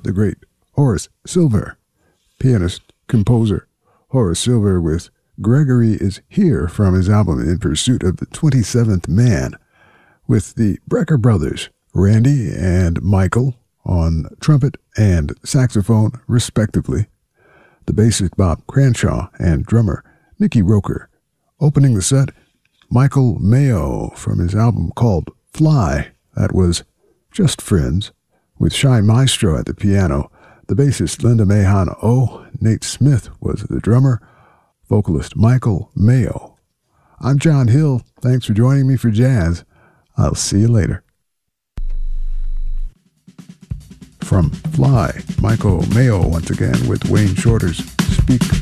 the great Horace Silver. Pianist, composer, Horace Silver with Gregory Is Here from his album In Pursuit of the 27th Man, with the Brecker brothers, Randy and Michael, on trumpet and saxophone, respectively. The bassist Bob Cranshaw and drummer Mickey Roker. Opening the set, Michael Mayo from his album called Fly. That was Just Friends, with Shy Maestro at the piano, the bassist Linda Mahon O. Nate Smith was the drummer, vocalist Michael Mayo. I'm John Hill. Thanks for joining me for Jazz. I'll see you later. From Fly, Michael Mayo once again with Wayne Shorter's Speak